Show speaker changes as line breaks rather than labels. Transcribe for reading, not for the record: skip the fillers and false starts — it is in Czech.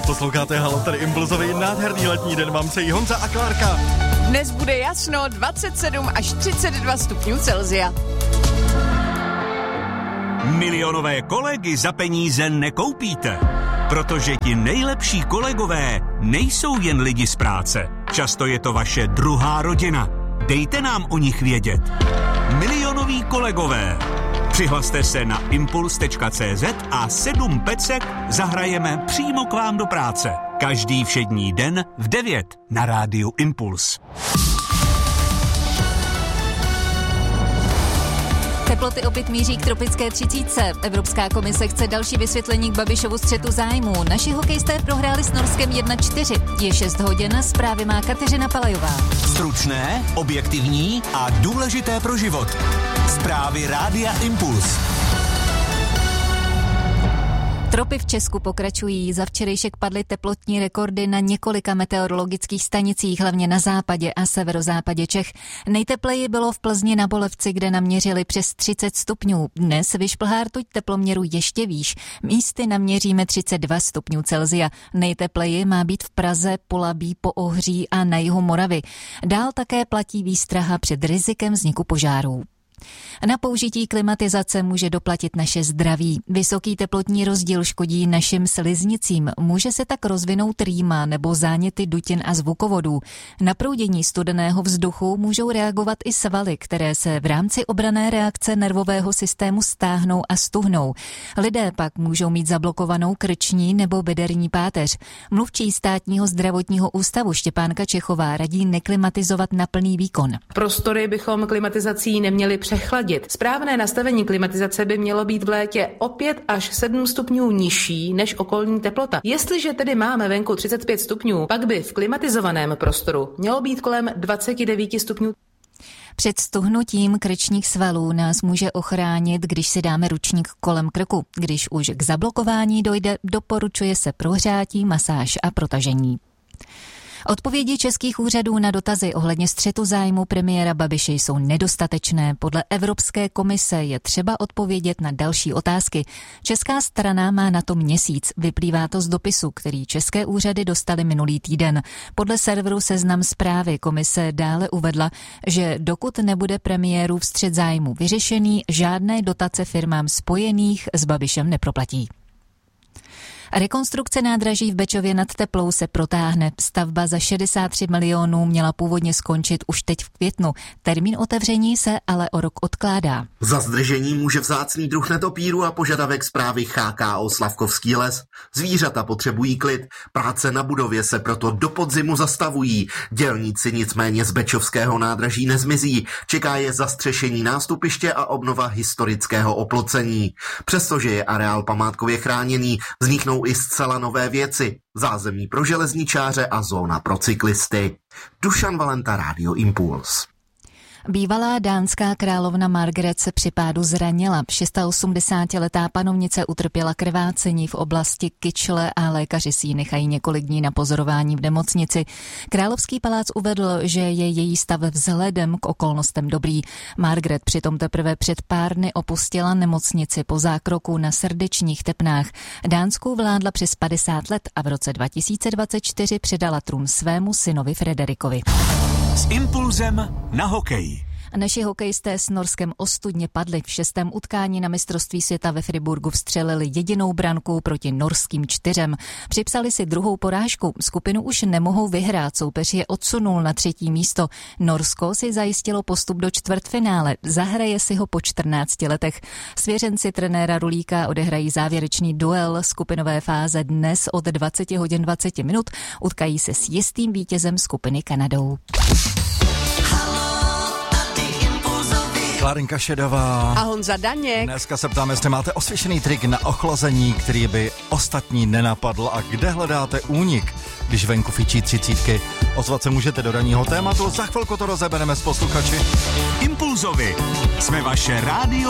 Posloucháte Halo, tady Impulzový nádherný letní den vám přejí Honza a Klárka.
Dnes bude jasno, 27 až 32 stupňů Celsia.
Milionové kolegy za peníze nekoupíte, protože ti nejlepší kolegové nejsou jen lidi z práce. Často je to vaše druhá rodina. Dejte nám o nich vědět. Milionoví kolegové. Přihlaste se na impuls.cz a 7 pecek zahrajeme přímo k vám do práce. Každý všední den v 9 na rádiu Impuls.
Teploty opět míří k tropické 30. Evropská komise chce další vysvětlení k Babišovu střetu zájmů. Naši hokejisté prohráli s Norskem 1-4. Je 6 hodin, zprávy má Kateřina Palajová.
Stručné, objektivní a důležité pro život. Zprávy rádia Impuls.
Tropy v Česku pokračují. Za včerejšek padly teplotní rekordy na několika meteorologických stanicích, hlavně na západě a severozápadě Čech. Nejtepleji bylo v Plzni na Bolevci, kde naměřili přes 30 stupňů. Dnes vyšplhá rtuť teploměru ještě výš. Místy naměříme 32 stupňů Celsia. Nejtepleji má být v Praze, Polabí, Poohří a na jihu Moravy. Dál také platí výstraha před rizikem vzniku požárů. Na použití klimatizace může doplatit naše zdraví. Vysoký teplotní rozdíl škodí našim sliznicím. Může se tak rozvinout rýma nebo záněty dutin a zvukovodů. Na proudění studeného vzduchu můžou reagovat i svaly, které se v rámci obranné reakce nervového systému stáhnou a stuhnou. Lidé pak můžou mít zablokovanou krční nebo bederní páteř. Mluvčí Státního zdravotního ústavu Štěpánka Čechová radí neklimatizovat na plný výkon.
Prostory bychom klimatizací neměli přechladit. Správné nastavení klimatizace by mělo být v létě o 5 až 7 stupňů nižší než okolní teplota. Jestliže tedy máme venku 35 stupňů, pak by v klimatizovaném prostoru mělo být kolem 29 stupňů.
Před stuhnutím krčních svalů nás může ochránit, když si dáme ručník kolem krku. Když už k zablokování dojde, doporučuje se prohřátí, masáž a protažení. Odpovědi českých úřadů na dotazy ohledně střetu zájmu premiéra Babiše jsou nedostatečné. Podle Evropské komise je třeba odpovědět na další otázky. Česká strana má na to měsíc. Vyplývá to z dopisu, který české úřady dostaly minulý týden. Podle serveru Seznam Zprávy komise dále uvedla, že dokud nebude premiérův střet zájmu vyřešený, žádné dotace firmám spojených s Babišem neproplatí. Rekonstrukce nádraží v Bečově nad Teplou se protáhne. Stavba za 63 milionů měla původně skončit už teď v květnu. Termín otevření se ale o rok odkládá.
Za zdržení může vzácný druh netopíru a požadavek správy CHKO Slavkovský les. Zvířata potřebují klid. Práce na budově se proto do podzimu zastavují. Dělníci nicméně z bečovského nádraží nezmizí. Čeká je zastřešení nástupiště a obnova historického oplocení. Přestože je areál památkově chráněný, vzniknou i zcela nové věci. Zázemí pro železničáře a zóna pro cyklisty. Dušan Valenta, Rádio Impuls.
Bývalá dánská královna Margaret se při pádu zranila. 86letá panovnice utrpěla krvácení v oblasti kyčle a lékaři si ji nechají několik dní na pozorování v nemocnici. Královský palác uvedl, že je její stav vzhledem k okolnostem dobrý. Margaret přitom teprve před pár dny opustila nemocnici po zákroku na srdečních tepnách. Dánsku vládla přes 50 let a v roce 2024 předala trůn svému synovi Frederikovi.
S Impulzem na hokej.
Naši hokejisté s Norskem ostudně padli. V 6. utkání na mistrovství světa ve Friburgu vstřelili jedinou branku proti norským 4. Připsali si druhou porážku. Skupinu už nemohou vyhrát, soupeř je odsunul na 3. místo. Norsko si zajistilo postup do čtvrtfinále. Zahraje si ho po 14 letech. Svěřenci trenéra Rulíka odehrají závěrečný duel skupinové fáze dnes od 20 hodin 20 minut. Utkají se s jistým vítězem skupiny Kanadou.
Klárinka Šedová
A Honza Daněk.
Dneska se ptáme, jestli máte osvědčený trik na ochlazení, který by ostatní nenapadl a kde hledáte únik, když venku fičí 30. Ozvat se můžete do ranního tématu, za chvilku to rozebereme s posluchači.
Impulzovi. Jsme vaše rádio